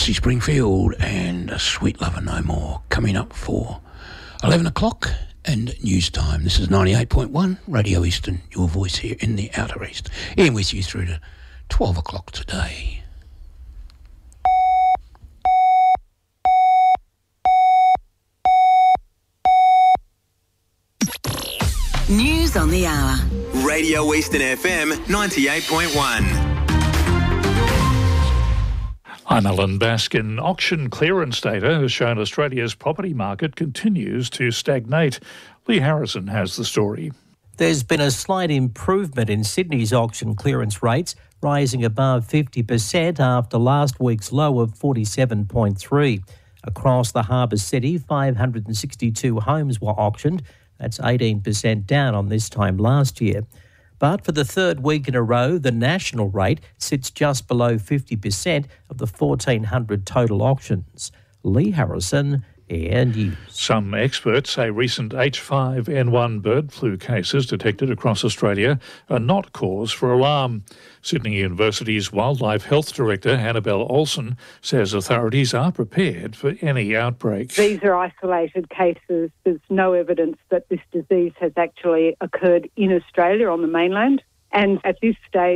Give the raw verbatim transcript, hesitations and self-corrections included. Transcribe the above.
Dusty Springfield and A Sweet Lover No More coming up for eleven o'clock and news time. This is ninety-eight point one Radio Eastern, your voice here in the Outer East. In with you through to twelve o'clock today. News on the hour. Radio Eastern F M ninety-eight point one. I'm Alan Baskin. Auction clearance data has shown Australia's property market continues to stagnate. Lee Harrison has the story. There's been a slight improvement in Sydney's auction clearance rates, rising above fifty percent after last week's low of forty-seven point three. Across the Harbour City, five hundred sixty-two homes were auctioned. That's eighteen percent down on this time last year. But for the third week in a row, the national rate sits just below fifty percent of the fourteen hundred total auctions. Lee Harrison, Air News. Some experts say recent H five N one bird flu cases detected across Australia are not cause for alarm. Sydney University's Wildlife Health Director, Annabelle Olsen, says authorities are prepared for any outbreak. These are isolated cases. There's no evidence that this disease has actually occurred in Australia on the mainland. And at this stage,